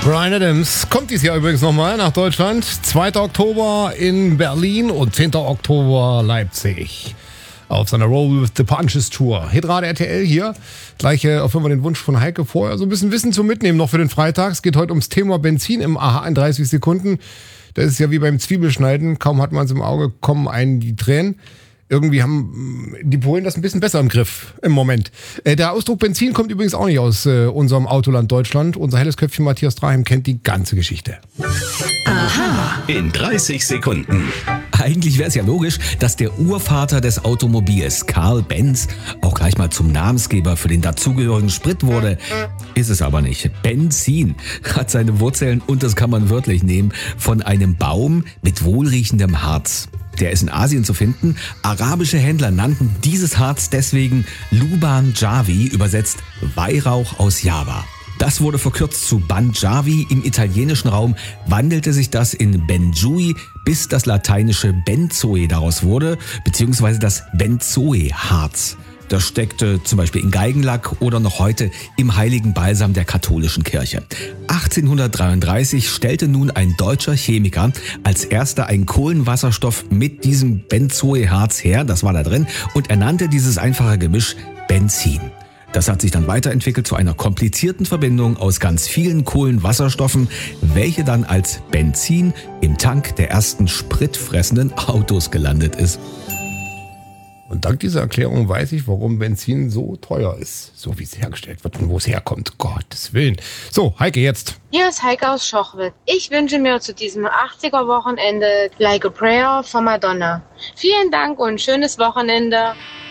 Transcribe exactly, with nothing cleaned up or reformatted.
Bryan Adams kommt dieses Jahr übrigens nochmal nach Deutschland. zweiter Oktober in Berlin und zehnter Oktober Leipzig. Auf seiner Roll with the Punches Tour. Hitradio R T L hier. Gleich äh, erfüllen wir den Wunsch von Heike vorher. So ein bisschen Wissen zum Mitnehmen noch für den Freitag. Es geht heute ums Thema Benzin im A H in dreißig Sekunden. Das ist ja wie beim Zwiebelschneiden. Kaum hat man es im Auge, kommen einen die Tränen. Irgendwie haben die Polen das ein bisschen besser im Griff im Moment. Äh, der Ausdruck Benzin kommt übrigens auch nicht aus äh, unserem Autoland Deutschland. Unser helles Köpfchen Matthias Draheim kennt die ganze Geschichte. Aha. In dreißig Sekunden. Eigentlich wäre es ja logisch, dass der Urvater des Automobils, Karl Benz, auch gleich mal zum Namensgeber für den dazugehörigen Sprit wurde. Ist es aber nicht. Benzin hat seine Wurzeln, und das kann man wörtlich nehmen, von einem Baum mit wohlriechendem Harz. Der ist in Asien zu finden. Arabische Händler nannten dieses Harz deswegen Luban Jawi, übersetzt Weihrauch aus Java. Das wurde verkürzt zu Banjawi. Im italienischen Raum wandelte sich das in Benjui, bis das lateinische Benzoe daraus wurde, beziehungsweise das Benzoe-Harz. Das steckte zum Beispiel in Geigenlack oder noch heute im heiligen Balsam der katholischen Kirche. achtzehnhundertdreiunddreißig stellte nun ein deutscher Chemiker als erster einen Kohlenwasserstoff mit diesem Benzoe-Harz her, das war da drin, und er nannte dieses einfache Gemisch Benzin. Das hat sich dann weiterentwickelt zu einer komplizierten Verbindung aus ganz vielen Kohlenwasserstoffen, welche dann als Benzin im Tank der ersten spritfressenden Autos gelandet ist. Und dank dieser Erklärung weiß ich, warum Benzin so teuer ist. So wie es hergestellt wird und wo es herkommt. Gottes Willen. So, Heike, jetzt. Hier ist Heike aus Schochwitz. Ich wünsche mir zu diesem achtziger-Wochenende Like a Prayer von Madonna. Vielen Dank und schönes Wochenende.